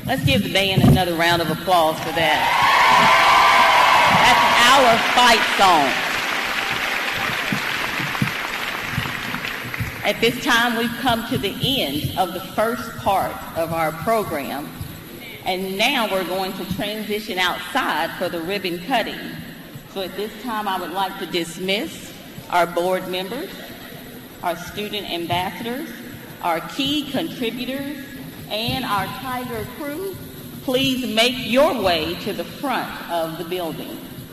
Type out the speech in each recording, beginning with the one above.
Let's give the band another round of applause for that. That's our fight song. At this time, we've come to the end of the first part of our program, and now we're going to transition outside for the ribbon cutting. So at this time, I would like to dismiss our board members, our student ambassadors, our key contributors, and our Tiger crew. Please make your way to the front of the building.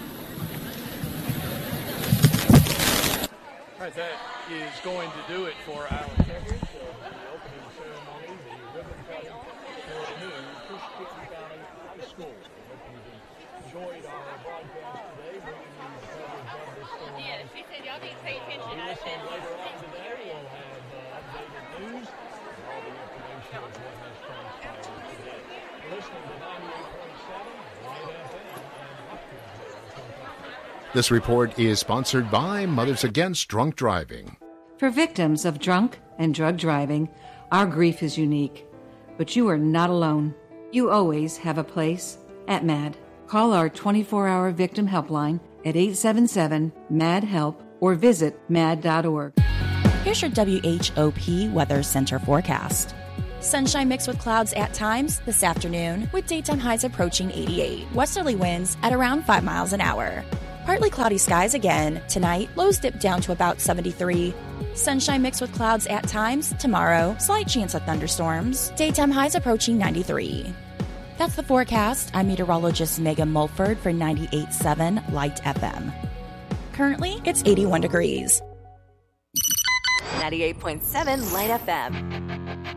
All right, that is going to do it for our coverage of the opening ceremony, the ribbon cutting for the new Cushing County High School. I hope you've enjoyed our broadcast today, bringing you the coverage of this ceremony. Yeah, she said y'all need to pay attention. I said Later on today, we'll have updated news and all the information of what has transpired today. Listening to 98.7, Light FM, and Hopkinsville. This report is sponsored by Mothers Against Drunk Driving. For victims of drunk and drug driving, our grief is unique. But you are not alone. You always have a place at MAD. Call our 24-hour victim helpline at 877-MAD-HELP or visit mad.org. Here's your WHOP Weather Center forecast. Sunshine mixed with clouds at times this afternoon, with daytime highs approaching 88. Westerly winds at around 5 miles an hour. Partly cloudy skies again. Tonight, lows dip down to about 73. Sunshine mixed with clouds at times. Tomorrow, slight chance of thunderstorms. Daytime highs approaching 93. That's the forecast. I'm meteorologist Megan Mulford for 98.7 Light FM. Currently, it's 81 degrees. 98.7 Light FM.